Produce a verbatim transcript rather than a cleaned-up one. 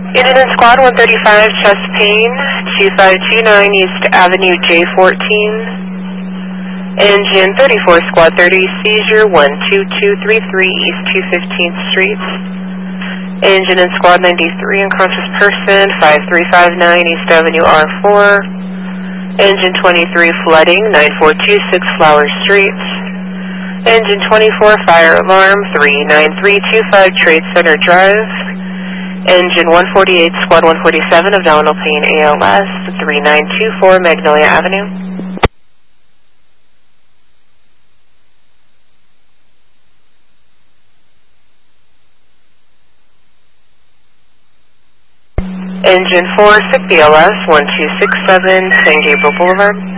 Unit in Squad one thirty-five, chest pain, two five two nine East Avenue J fourteen. Engine thirty-four, Squad thirty, seizure one two two three three East two fifteenth Street. Engine in Squad ninety-three, unconscious person, five three five nine East Avenue R four. Engine twenty-three, flooding, nine four two six Flower Street. Engine twenty-four, fire alarm, three nine three two five Trade Center Drive. Engine one forty-eight, Squad one forty-seven, abdominal pain A L S, three nine two four Magnolia Avenue. Engine four, sick B L S, one two six seven San Gabriel Boulevard.